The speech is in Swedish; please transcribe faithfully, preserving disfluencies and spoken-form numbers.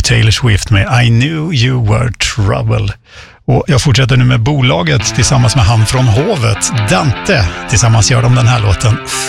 Taylor Swift med I knew you were trouble. Och jag fortsätter nu med bolaget tillsammans med han från Hovet, Dante. Tillsammans gör de den här låten